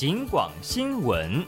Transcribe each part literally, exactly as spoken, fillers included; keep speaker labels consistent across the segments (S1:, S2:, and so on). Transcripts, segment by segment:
S1: 警广新闻。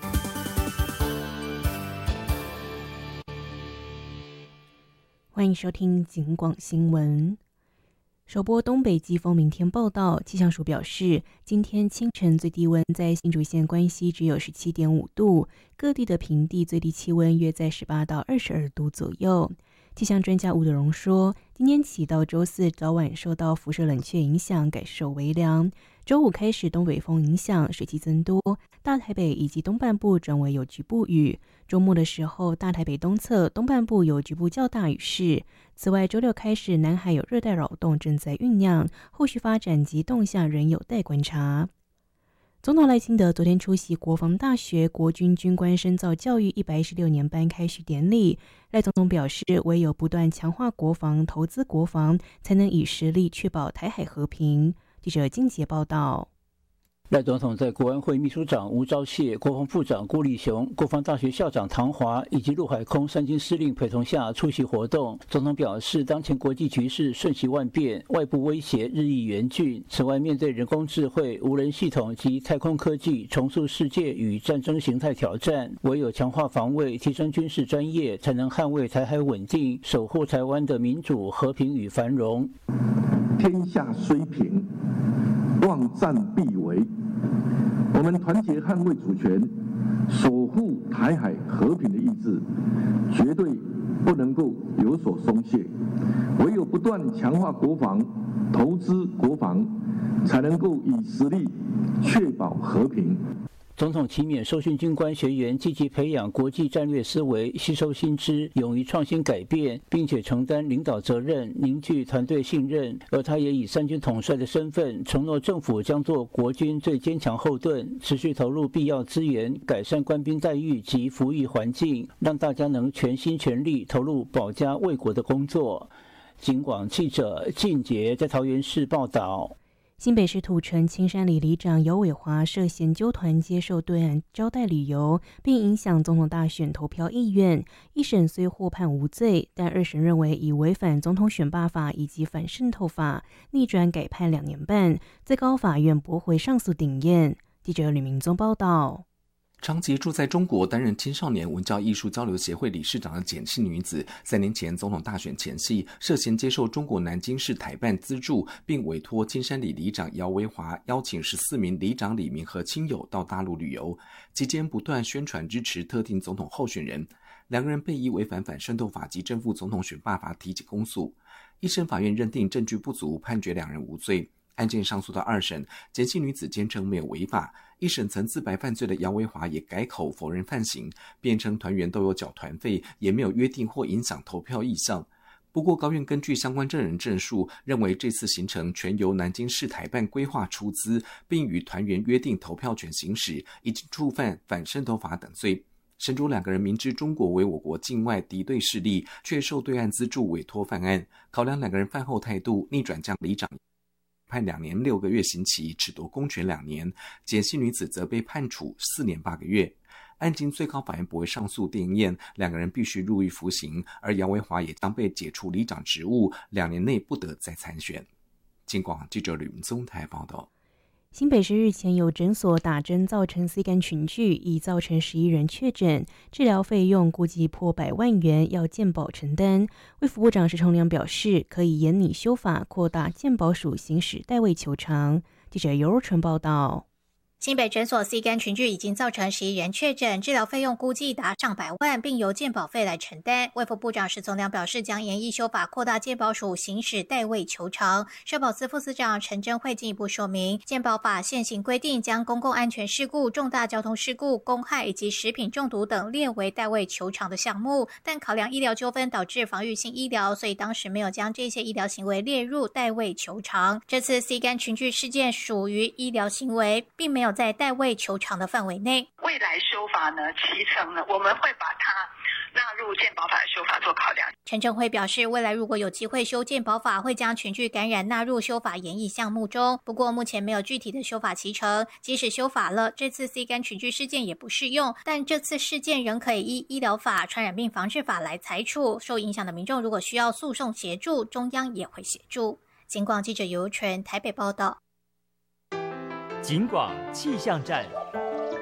S2: 欢迎收听警广新闻。首播东北季风明天报道，气象署表示，今天清晨最低温在新竹县关西只有 十七点五度，各地的平地最低气温约在十八到二十二度左右。气象专家吴德荣说，今天起到周四早晚受到辐射冷却影响，感受微凉。周五开始东北风影响，水汽增多，大台北以及东半部转为有局部雨。周末的时候，大台北东侧、东半部有局部较大雨势。此外，周六开始南海有热带扰动正在酝酿，后续发展及动向仍有待观察。总统赖清德昨天出席国防大学国军军官深造教育一百一十六年班开学典礼。赖总统表示，唯有不断强化国防、投资国防，才能以实力确保台海和平。记者金杰报道。
S3: 赖总统在国安会秘书长吴钊燮、国防部长郭立雄、国防大学校长唐华以及陆海空三军司令陪同下出席活动。总统表示，当前国际局势瞬息万变，外部威胁日益严峻。此外，面对人工智慧、无人系统及太空科技重塑世界与战争形态挑战，唯有强化防卫、提升军事专业，才能捍卫台海稳定，守护台湾的民主、和平与繁荣。
S4: 天下虽平，望战必危。我们团结捍卫主权，守护台海和平的意志，绝对不能够有所松懈。唯有不断强化国防、投资国防，才能够以实力确保和平。
S3: 总统期勉受训军官学员积极培养国际战略思维，吸收新知，勇于创新改变，并且承担领导责任，凝聚团队信任。而他也以三军统帅的身份，承诺政府将做国军最坚强后盾，持续投入必要资源，改善官兵待遇及服役环境，让大家能全心全力投入保家卫国的工作。警广记者靳杰在桃园市报道。
S2: 新北市土城青山里里长姚伟华涉嫌纠团接受对岸招待旅游，并影响总统大选投票意愿。一审虽获判无罪，但二审认为已违反总统选罢法以及反渗透法，逆转改判两年半。最高法院驳回上诉顶验。记者吕明宗报道。
S5: 长期住在中国担任青少年文教艺术交流协会理事长的简姓女子，三年前总统大选前夕涉嫌接受中国南京市台办资助，并委托青山里里长姚维华邀请十四名里长里民和亲友到大陆旅游，期间不断宣传支持特定总统候选人。两个人被以违反反渗透法及正负总统选罢法提起公诉，一审法院认定证据不足，判决两人无罪。案件上诉到二审，简姓女子坚称没有违法。一审曾自白犯罪的姚维华也改口否认犯行，辩称团员都有缴团费，也没有约定或影响投票意向。不过高院根据相关证人证述，认为这次行程全由南京市台办规划出资，并与团员约定投票权行使，已经触犯反渗透法等罪。审主两个人明知中国为我国境外敌对势力，却受对岸资助委托犯案，考量两个人犯后态度，逆转将里长判两年六个月刑期，褫夺公权两年。简姓女子则被判处四年八个月。案经最高法院驳回上诉定验，两个人必须入狱服刑，而姚维华也将被解除里长职务，两年内不得再参选。警广记者吕文宗台报道。
S2: 新北市日前有诊所打针造成 C 肝群聚，已造成十一人确诊，治疗费用估计破百万元，要健保承担。卫福部长石崇良表示，可以研拟修法，扩大健保署行使代位求偿。记者尤若纯报道。
S6: 新北诊所 C 肝群聚已经造成十一人确诊，治疗费用估计达上百万，并由健保费来承担。卫福部长石崇良表示，将研议修法，扩大健保署行使代位求偿。社保司副司长陈珍慧进一步说明，健保法现行规定将公共安全事故、重大交通事故、公害以及食品中毒等列为代位求偿的项目，但考量医疗纠纷导致防御性医疗，所以当时没有将这些医疗行为列入代位求偿。这次 C 肝群聚事件属于医疗行为，并没有在代位求偿的范围内。
S7: 未来修法呢，其成呢，我们会把它纳入健保法的修法做考量。
S6: 陈正辉表示，未来如果有机会修健保法，会将群聚感染纳入修法研议项目中。不过目前没有具体的修法期程，即使修法了，这次 C 肝群聚事件也不适用。但这次事件仍可以依医疗法、传染病防治法来裁处。受影响的民众如果需要诉讼协助，中央也会协助。警广记者尤纯台北报道。
S1: 警广气象站。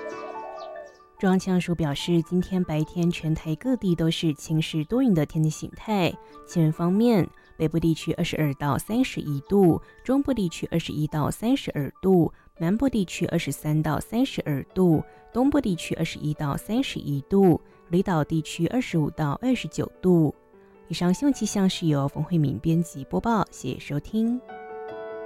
S2: 中央气象署表示，今天白天全台各地都是晴时多云的天气形态。气温方面，北部地区二十二到三十一度，中部地区二十一到三十二度，南部地区二十三到三十二度，东部地区二十一到三十一度，离岛地区二十五到二十九度。以上新闻气象是由冯慧敏编辑播报，谢谢收听。